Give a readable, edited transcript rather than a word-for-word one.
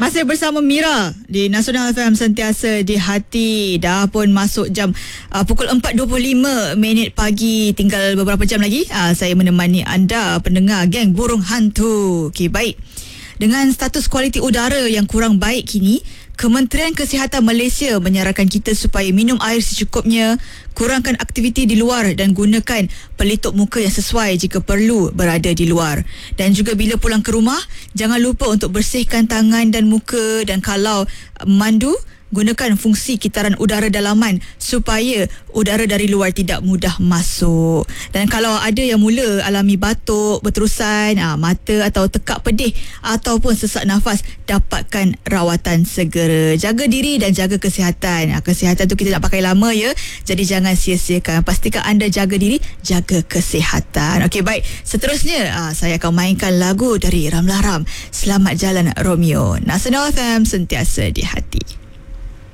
Masih bersama Mira di Nasional FM, sentiasa di hati. Dah pun masuk jam pukul 4.25 pagi. Tinggal beberapa jam lagi saya menemani anda pendengar geng burung hantu. Okey, baik. Dengan status kualiti udara yang kurang baik kini, Kementerian Kesihatan Malaysia menyarankan kita supaya minum air secukupnya, kurangkan aktiviti di luar dan gunakan pelitup muka yang sesuai jika perlu berada di luar. Dan juga bila pulang ke rumah, jangan lupa untuk bersihkan tangan dan muka, dan kalau mandu, gunakan fungsi kitaran udara dalaman supaya udara dari luar tidak mudah masuk. Dan kalau ada yang mula alami batuk berterusan, mata atau tekak pedih ataupun sesak nafas, dapatkan rawatan segera. Jaga diri dan jaga kesihatan. Kesihatan tu kita nak pakai lama ya. Jadi jangan sia-siakan. Pastikan anda jaga diri, jaga kesihatan. Okey, baik. Seterusnya saya akan mainkan lagu dari Ramlah Ram, Selamat Jalan Romeo. Nasional FM, sentiasa di hati.